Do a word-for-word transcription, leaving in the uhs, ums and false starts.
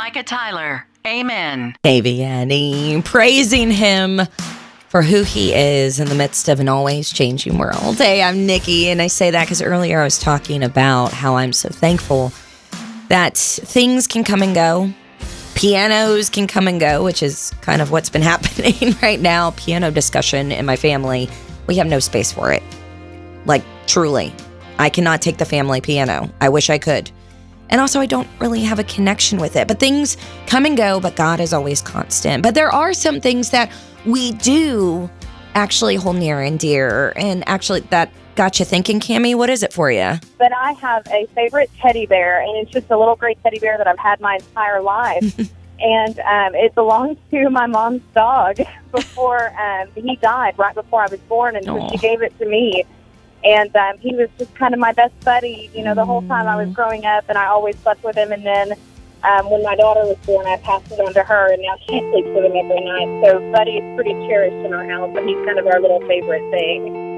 Micah Tyler. Amen. Aviani, praising him for who he is in the midst of an always changing world. Hey, I'm Nikki, and I say that because earlier I was talking about how I'm so thankful that things can come and go. Pianos can come and go, which is kind of what's been happening right now. Piano discussion in my family. We have no space for it. Like, truly. I cannot take the family piano. I wish I could. And also, I don't really have a connection with it. But things come and go, but God is always constant. But there are some things that we do actually hold near and dear. And actually, that got you thinking, Cammie. What is it for you? But I have a favorite teddy bear, and it's just a little gray teddy bear that I've had my entire life. And um, it belongs to my mom's dog before um, he died, right before I was born. And so she gave it to me. And um, he was just kind of my best buddy, you know, the whole time I was growing up, and I always slept with him. And then um, when my daughter was born, I passed it on to her, and now she sleeps with him every night. So Buddy is pretty cherished in our house, and he's kind of our little favorite thing.